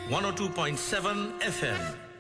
102.7 FM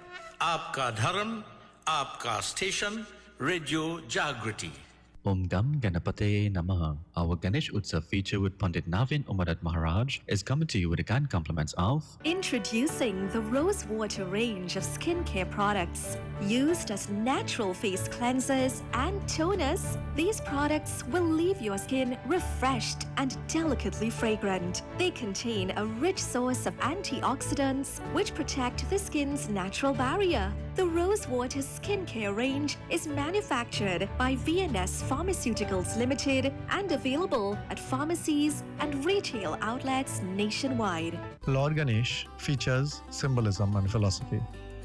आपका धर्म आपका स्टेशन रेडियो जागृति Om Gam Ganapate Namaha. Our Ganesh Utsav feature with Pandit Navin Umarat Maharaj is coming to you with the kind compliments of Introducing the Rose Water range of skincare products. Used as natural face cleansers and toners, these products will leave your skin refreshed and delicately fragrant. They contain a rich source of antioxidants which protect the skin's natural barrier. The Rose Water skincare range is manufactured by VNS Pharmaceuticals Limited and available at pharmacies and retail outlets nationwide. Lord Ganesh features symbolism and philosophy.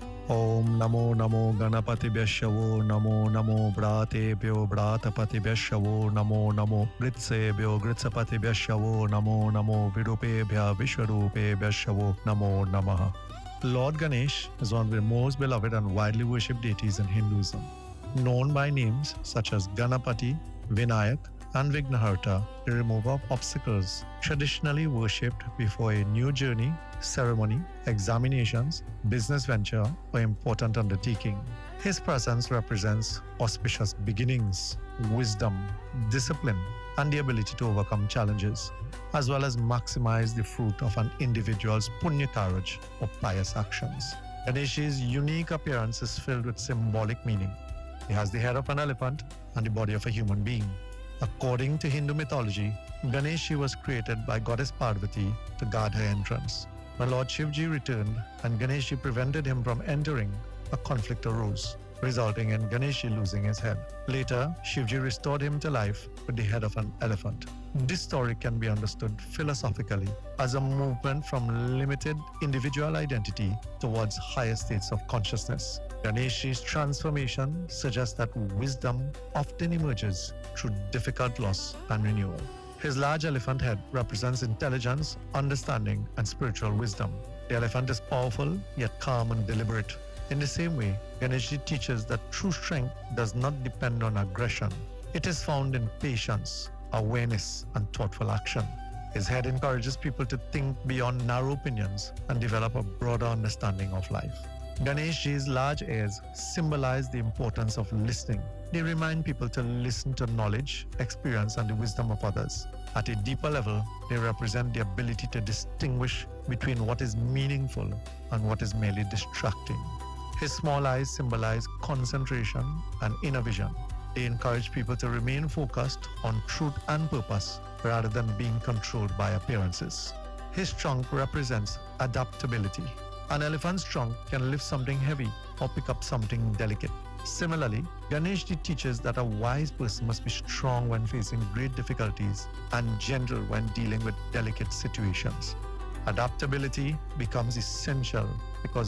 Om Namo Namo Ganapatibhyashavo Namo Namo Bhratebhyo Bhratapatibhyashavo Namo Namo Gritsebhyo Gritsapatibhyashavo Namo Namo Virupebhya Vishwarupebhyashavo Namo Namaha. Lord Ganesh is one of the most beloved and widely worshipped deities in Hinduism. Known by names such as Ganapati, Vinayak, and Vignaharta, the remover of obstacles, traditionally worshipped before a new journey, ceremony, examinations, business venture, or important undertaking. His presence represents auspicious beginnings, wisdom, discipline, and the ability to overcome challenges, as well as maximize the fruit of an individual's punya karaj or pious actions. Ganesh's unique appearance is filled with symbolic meaning. He has the head of an elephant and the body of a human being. According to Hindu mythology, Ganesh was created by goddess Parvati to guard her entrance. When Lord Shivji returned and Ganesh prevented him from entering, a conflict arose, resulting in Ganesh losing his head. Later, Shivji restored him to life with the head of an elephant. This story can be understood philosophically as a movement from limited individual identity towards higher states of consciousness. Ganesh's transformation suggests that wisdom often emerges through difficult loss and renewal. His large elephant head represents intelligence, understanding, and spiritual wisdom. The elephant is powerful, yet calm and deliberate. In the same way, Ganesh teaches that true strength does not depend on aggression. It is found in patience, awareness, and thoughtful action. His head encourages people to think beyond narrow opinions and develop a broader understanding of life. Ganesh's large ears symbolize the importance of listening. They remind people to listen to knowledge, experience, and the wisdom of others. At a deeper level, they represent the ability to distinguish between what is meaningful and what is merely distracting. His small eyes symbolize concentration and inner vision. They encourage people to remain focused on truth and purpose rather than being controlled by appearances. His trunk represents adaptability. An elephant's trunk can lift something heavy or pick up something delicate. Similarly, Ganesh teaches that a wise person must be strong when facing great difficulties and gentle when dealing with delicate situations. Adaptability becomes essential because